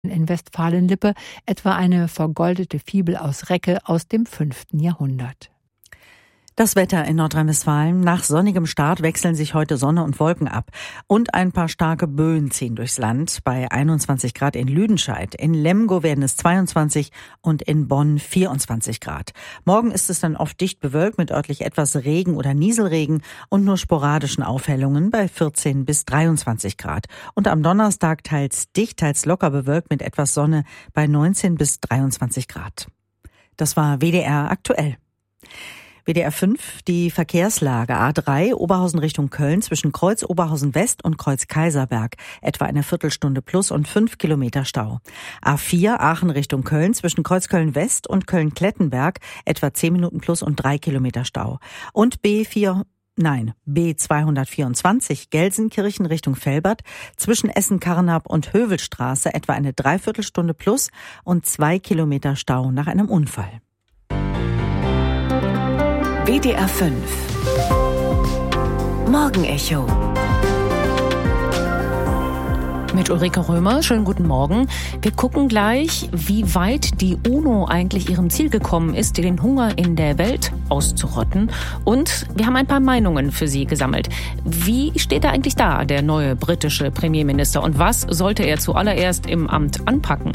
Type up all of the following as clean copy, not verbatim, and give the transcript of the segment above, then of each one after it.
in Westfalen-Lippe etwa eine vergoldete Fibel aus Recke aus dem 5. Jahrhundert. Das Wetter in Nordrhein-Westfalen. Nach sonnigem Start wechseln sich heute Sonne und Wolken ab. Und ein paar starke Böen ziehen durchs Land. Bei 21 Grad in Lüdenscheid. In Lemgo werden es 22 und in Bonn 24 Grad. Morgen ist es dann oft dicht bewölkt mit örtlich etwas Regen oder Nieselregen und nur sporadischen Aufhellungen bei 14 bis 23 Grad. Und am Donnerstag teils dicht, teils locker bewölkt mit etwas Sonne bei 19 bis 23 Grad. Das war WDR aktuell. WDR 5, die Verkehrslage. A3, Oberhausen Richtung Köln zwischen Kreuz Oberhausen West und Kreuz Kaiserberg. Etwa eine Viertelstunde plus und 5 Kilometer Stau. A4, Aachen Richtung Köln zwischen Kreuz Köln West und Köln Klettenberg. Etwa 10 Minuten plus und 3 Kilometer Stau. Und B224 Gelsenkirchen Richtung Velbert zwischen Essen-Karnap und Hövelstraße. Etwa eine Dreiviertelstunde plus und 2 Kilometer Stau nach einem Unfall. WDR 5 Morgenecho mit Ulrike Römer. Schönen guten Morgen. Wir gucken gleich, wie weit die UNO eigentlich ihrem Ziel gekommen ist, den Hunger in der Welt auszurotten. Und wir haben ein paar Meinungen für Sie gesammelt. Wie steht er eigentlich da, der neue britische Premierminister? Und was sollte er zuallererst im Amt anpacken?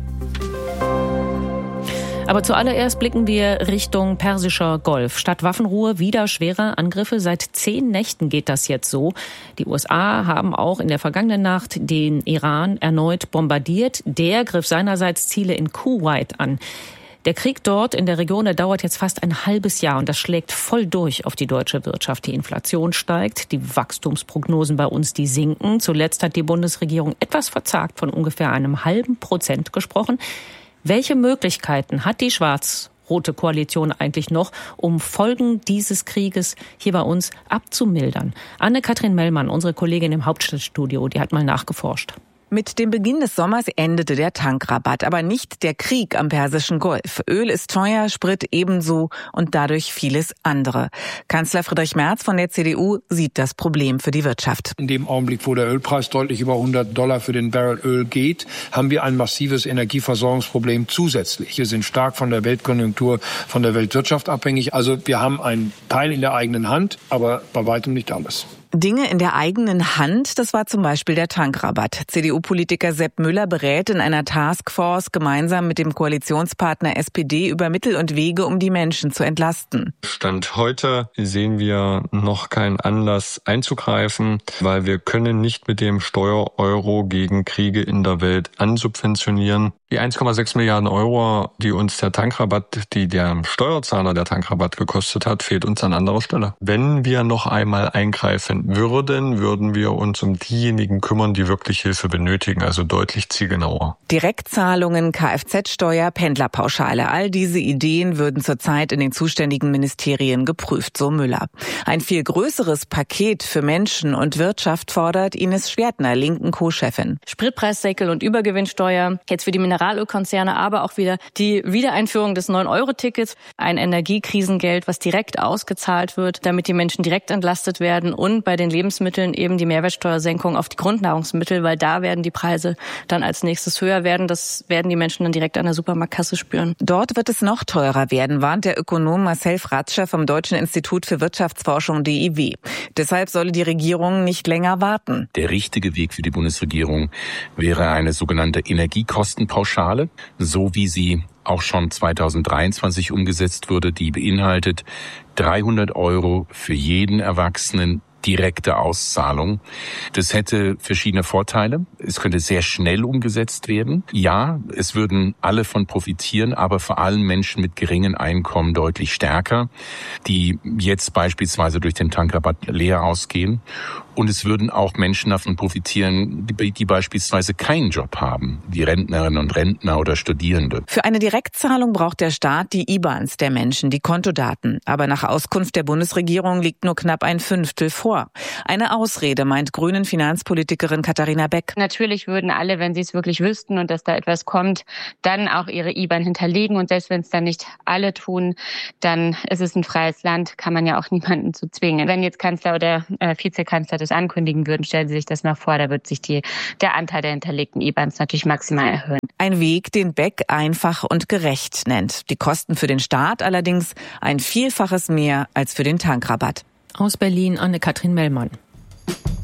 Aber zuallererst blicken wir Richtung Persischer Golf. Statt Waffenruhe wieder schwere Angriffe. Seit 10 Nächten geht das jetzt so. Die USA haben auch in der vergangenen Nacht den Iran erneut bombardiert. Der griff seinerseits Ziele in Kuwait an. Der Krieg dort in der Region, der dauert jetzt fast ein halbes Jahr und das schlägt voll durch auf die deutsche Wirtschaft. Die Inflation steigt, die Wachstumsprognosen bei uns, die sinken. Zuletzt hat die Bundesregierung etwas verzagt von ungefähr 0,5% gesprochen. Welche Möglichkeiten hat die schwarz-rote Koalition eigentlich noch, um Folgen dieses Krieges hier bei uns abzumildern? Anne-Kathrin Mellmann, unsere Kollegin im Hauptstadtstudio, die hat mal nachgeforscht. Mit dem Beginn des Sommers endete der Tankrabatt, aber nicht der Krieg am Persischen Golf. Öl ist teuer, Sprit ebenso und dadurch vieles andere. Kanzler Friedrich Merz von der CDU sieht das Problem für die Wirtschaft. In dem Augenblick, wo der Ölpreis deutlich über $100 für den Barrel Öl geht, haben wir ein massives Energieversorgungsproblem zusätzlich. Wir sind stark von der Weltkonjunktur, von der Weltwirtschaft abhängig. Also wir haben einen Teil in der eigenen Hand, aber bei weitem nicht alles. Dinge in der eigenen Hand, das war zum Beispiel der Tankrabatt. CDU-Politiker Sepp Müller berät in einer Taskforce gemeinsam mit dem Koalitionspartner SPD über Mittel und Wege, um die Menschen zu entlasten. Stand heute sehen wir noch keinen Anlass einzugreifen, weil wir können nicht mit dem Steuereuro gegen Kriege in der Welt ansubventionieren. Die 1,6 Milliarden Euro, die uns der Tankrabatt, die der Steuerzahler der Tankrabatt gekostet hat, fehlt uns an anderer Stelle. Wenn wir noch einmal eingreifen würden wir uns um diejenigen kümmern, die wirklich Hilfe benötigen, also deutlich zielgenauer. Direktzahlungen, Kfz-Steuer, Pendlerpauschale, all diese Ideen würden zurzeit in den zuständigen Ministerien geprüft, so Müller. Ein viel größeres Paket für Menschen und Wirtschaft fordert Ines Schwertner, linken Co-Chefin. Spritpreisdeckel und Übergewinnsteuer, jetzt für die Mineralölkonzerne, aber auch wieder die Wiedereinführung des 9-Euro-Tickets, ein Energiekrisengeld, was direkt ausgezahlt wird, damit die Menschen direkt entlastet werden und bei den Lebensmitteln eben die Mehrwertsteuersenkung auf die Grundnahrungsmittel, weil da werden die Preise dann als nächstes höher werden. Das werden die Menschen dann direkt an der Supermarktkasse spüren. Dort wird es noch teurer werden, warnt der Ökonom Marcel Fratscher vom Deutschen Institut für Wirtschaftsforschung DIW. Deshalb solle die Regierung nicht länger warten. Der richtige Weg für die Bundesregierung wäre eine sogenannte Energiekostenpauschale, so wie sie auch schon 2023 umgesetzt wurde, die beinhaltet 300 Euro für jeden Erwachsenen direkte Auszahlung. Das hätte verschiedene Vorteile. Es könnte sehr schnell umgesetzt werden. Ja, es würden alle von profitieren, aber vor allem Menschen mit geringen Einkommen deutlich stärker, die jetzt beispielsweise durch den Tankrabatt leer ausgehen. Und es würden auch Menschen davon profitieren, die beispielsweise keinen Job haben, wie Rentnerinnen und Rentner oder Studierende. Für eine Direktzahlung braucht der Staat die IBANs der Menschen, die Kontodaten. Aber nach Auskunft der Bundesregierung liegt nur knapp ein Fünftel vor. Eine Ausrede, meint Grünen Finanzpolitikerin Katharina Beck. Natürlich würden alle, wenn sie es wirklich wüssten und dass da etwas kommt, dann auch ihre IBAN hinterlegen. Und selbst wenn es dann nicht alle tun, dann ist es ein freies Land, kann man ja auch niemanden zu zwingen. Wenn jetzt Kanzler oder Vizekanzler das das ankündigen würden, stellen Sie sich das mal vor, da wird sich der Anteil der hinterlegten IBANs natürlich maximal erhöhen. Ein Weg, den Beck einfach und gerecht nennt. Die Kosten für den Staat allerdings ein Vielfaches mehr als für den Tankrabatt. Aus Berlin Anne-Kathrin Mellmann.